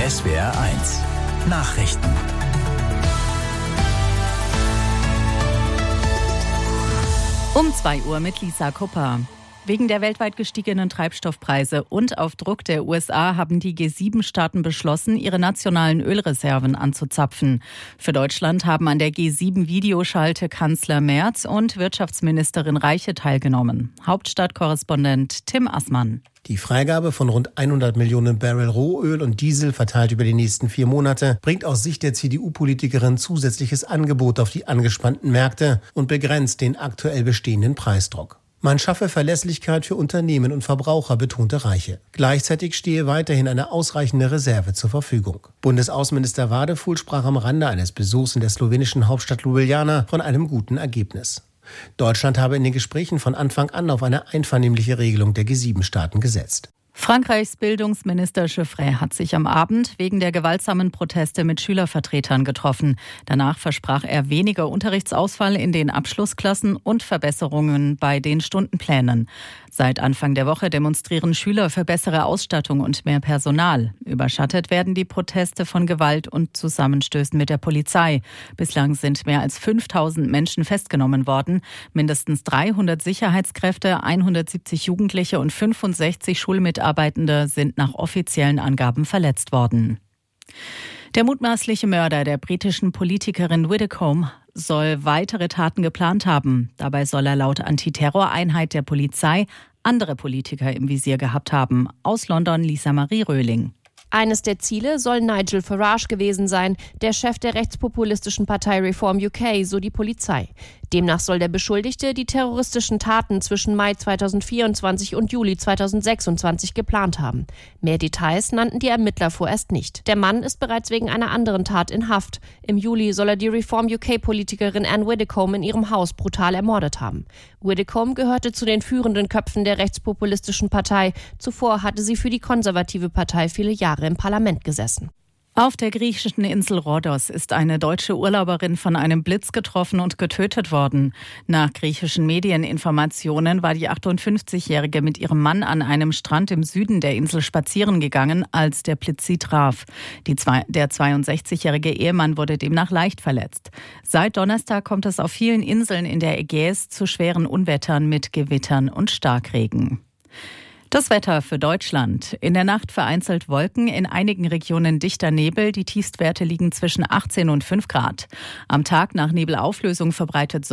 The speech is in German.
SWR1 Nachrichten. Um 2 Uhr mit Lisa Kupper. Wegen der weltweit gestiegenen Treibstoffpreise und auf Druck der USA haben die G7-Staaten beschlossen, ihre nationalen Ölreserven anzuzapfen. Für Deutschland haben an der G7-Videoschalte Kanzler Merz und Wirtschaftsministerin Reiche teilgenommen. Hauptstadtkorrespondent Tim Assmann. Die Freigabe von rund 100 Millionen Barrel Rohöl und Diesel verteilt über die nächsten 4 Monate bringt aus Sicht der CDU-Politikerin zusätzliches Angebot auf die angespannten Märkte und begrenzt den aktuell bestehenden Preisdruck. Man schaffe Verlässlichkeit für Unternehmen und Verbraucher, betonte Reiche. Gleichzeitig stehe weiterhin eine ausreichende Reserve zur Verfügung. Bundesaußenminister Wadefuhl sprach am Rande eines Besuchs in der slowenischen Hauptstadt Ljubljana von einem guten Ergebnis. Deutschland habe in den Gesprächen von Anfang an auf eine einvernehmliche Regelung der G7-Staaten gesetzt. Frankreichs Bildungsminister Chiffray hat sich am Abend wegen der gewaltsamen Proteste mit Schülervertretern getroffen. Danach versprach er weniger Unterrichtsausfall in den Abschlussklassen und Verbesserungen bei den Stundenplänen. Seit Anfang der Woche demonstrieren Schüler für bessere Ausstattung und mehr Personal. Überschattet werden die Proteste von Gewalt und Zusammenstößen mit der Polizei. Bislang sind mehr als 5000 Menschen festgenommen worden. Mindestens 300 Sicherheitskräfte, 170 Jugendliche und 65 Schulmitarbeitende sind nach offiziellen Angaben verletzt worden. Der mutmaßliche Mörder der britischen Politikerin Widdecombe soll weitere Taten geplant haben. Dabei soll er laut Antiterroreinheit der Polizei andere Politiker im Visier gehabt haben. Aus London Lisa Marie Röhling. Eines der Ziele soll Nigel Farage gewesen sein, der Chef der rechtspopulistischen Partei Reform UK, so die Polizei. Demnach soll der Beschuldigte die terroristischen Taten zwischen Mai 2024 und Juli 2026 geplant haben. Mehr Details nannten die Ermittler vorerst nicht. Der Mann ist bereits wegen einer anderen Tat in Haft. Im Juli soll er die Reform UK-Politikerin Anne Widdecombe in ihrem Haus brutal ermordet haben. Widdecombe gehörte zu den führenden Köpfen der rechtspopulistischen Partei. Zuvor hatte sie für die konservative Partei viele Jahre im Parlament gesessen. Auf der griechischen Insel Rhodos ist eine deutsche Urlauberin von einem Blitz getroffen und getötet worden. Nach griechischen Medieninformationen war die 58-Jährige mit ihrem Mann an einem Strand im Süden der Insel spazieren gegangen, als der Blitz sie traf. Der 62-jährige Ehemann wurde demnach leicht verletzt. Seit Donnerstag kommt es auf vielen Inseln in der Ägäis zu schweren Unwettern mit Gewittern und Starkregen. Das Wetter für Deutschland. In der Nacht vereinzelt Wolken, in einigen Regionen dichter Nebel. Die Tiefstwerte liegen zwischen 18 und 5 Grad. Am Tag nach Nebelauflösung verbreitet